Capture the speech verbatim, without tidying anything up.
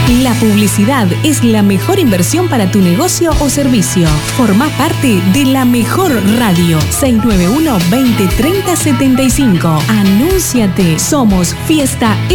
La publicidad es la mejor inversión para tu negocio o servicio. Formá parte de la mejor radio. seis nueve uno, veinte, treinta, setenta y cinco. Anúnciate. Somos Fiesta